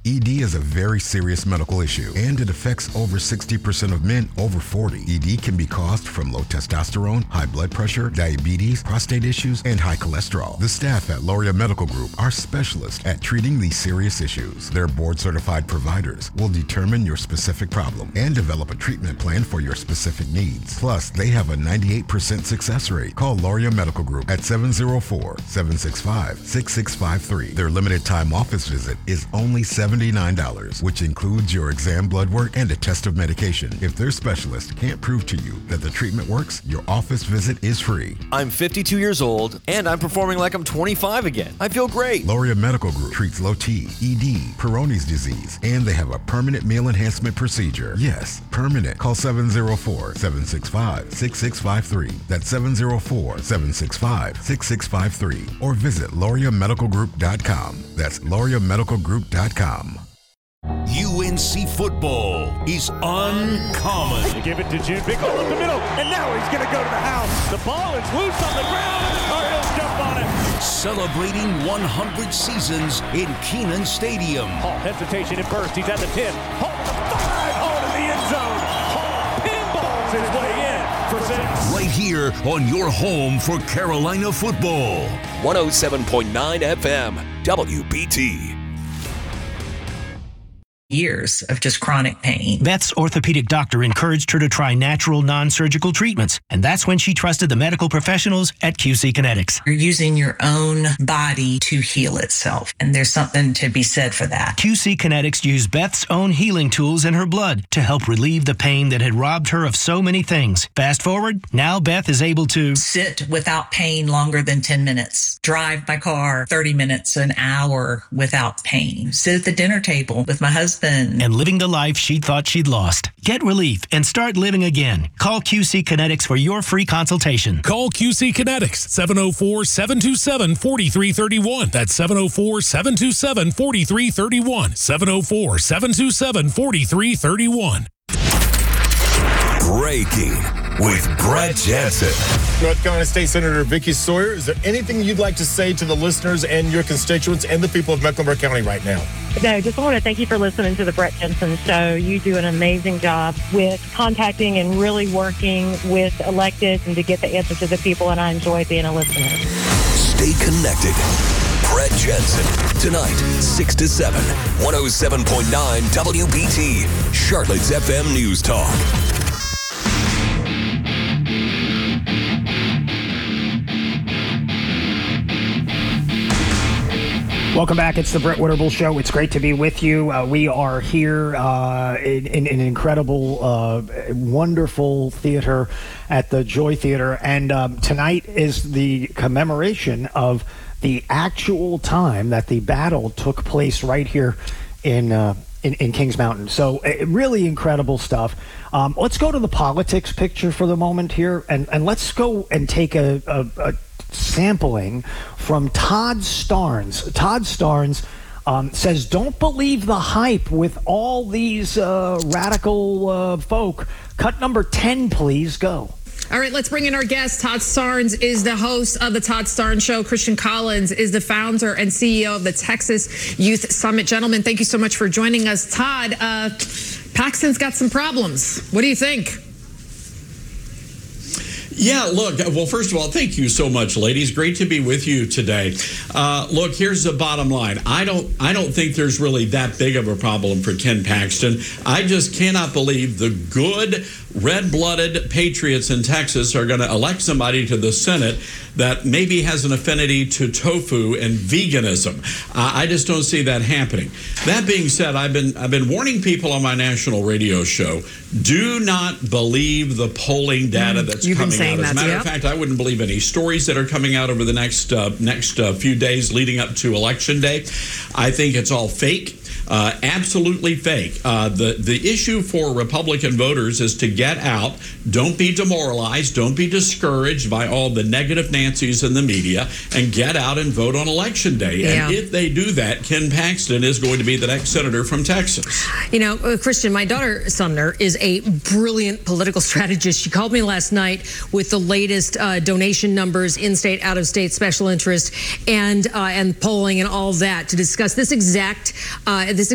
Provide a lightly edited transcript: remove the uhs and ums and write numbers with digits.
ED is a very serious medical issue, and it affects over 60% of men over 40. ED can be caused from low testosterone, high blood pressure, diabetes, prostate issues, and high cholesterol. The staff at Loria Medical Group are specialists at treating these serious issues. Their board-certified providers will determine your specific problem and develop a treatment plan for your specific needs. Plus, they have a 98% success rate. Call Loria Medical Group at 704-765-6653. Their limited time office visit is only $79, which includes your exam, blood work, and a test of medication. If their specialist can't prove to you that the treatment works, your office visit is free. I'm 52 years old, and I'm performing like I'm 25 again. I feel great. Loria Medical Group treats low T, ED, Peyronie's disease, and they have a permanent meal enhancement procedure. Yes, permanent. Call 704-765-6653. That's 704-765-6653. Or visit LoriaMedicalGroup.com. That's LoriaMedicalGroup.com. UNC football is uncommon. They give it to Jim. Big hole in the middle, and now he's going to go to the house. The ball is loose on the ground. Cardinals jump on it. Celebrating 100 seasons in Kenan Stadium. Hall hesitation at first. He's at the 10. Hall to the 5. Hall to the end zone. Hall pinballs his way in for 6. Right here on your home for Carolina football. 107.9 FM, WBT. Years of just chronic pain. Beth's orthopedic doctor encouraged her to try natural, non-surgical treatments, and that's when she trusted the medical professionals at QC Kinetics. You're using your own body to heal itself, and there's something to be said for that. QC Kinetics used Beth's own healing tools in her blood to help relieve the pain that had robbed her of so many things. Fast forward, now Beth is able to sit without pain longer than 10 minutes, drive my car 30 minutes, an hour without pain, sit at the dinner table with my husband, and living the life she thought she'd lost. Get relief and start living again. Call QC Kinetics for your free consultation. Call QC Kinetics, 704-727-4331. That's 704-727-4331. 704-727-4331. Breaking with Brett Jensen. North Carolina State Senator Vicky Sawyer, is there anything you'd like to say to the listeners and your constituents and the people of Mecklenburg County right now? No, just want to thank you for listening to the Brett Jensen Show. You do an amazing job with contacting and really working with electeds and to get the answer to the people, and I enjoy being a listener. Stay connected. Brett Jensen, tonight, 6 to 7, 107.9 WBT, Charlotte's FM News Talk. Welcome back. It's the Brett Winterble Show. It's great to be with you. We are here in an incredible, wonderful theater at the Joy Theater. And tonight is the commemoration of the actual time that the battle took place right here in Kings Mountain. So really incredible stuff. Let's go to the politics picture for the moment here. And let's go and take a sampling from Todd Starnes. Todd Starnes says, don't believe the hype with all these radical folk. Cut number 10, please. Go. All right, let's bring in our guest. Todd Starnes is the host of the Todd Starnes Show. Christian Collins is the founder and CEO of the Texas Youth Summit. Gentlemen, thank you so much for joining us. Todd, Paxton's got some problems. What do you think? Yeah, look, well, first of all, thank you so much, ladies. Great to be with you today. Look, here's the bottom line. I don't think there's really that big of a problem for Ken Paxton. I just cannot believe the good, red-blooded patriots in Texas are going to elect somebody to the Senate that maybe has an affinity to tofu and veganism. I just don't see that happening. That being said, I've been warning people on my national radio show, do not believe the polling data that's coming out. As a matter of fact, I wouldn't believe any stories that are coming out over the next few days leading up to Election Day. I think it's all fake. Absolutely fake. The issue for Republican voters is to get out. Don't be demoralized. Don't be discouraged by all the negative Nancy's in the media, and get out and vote on Election Day. Yeah. And if they do that, Ken Paxton is going to be the next senator from Texas. You know, Christian, my daughter Sumner is a brilliant political strategist. She called me last night with the latest donation numbers, in-state, out-of-state, special interest, and polling and all that to discuss this exact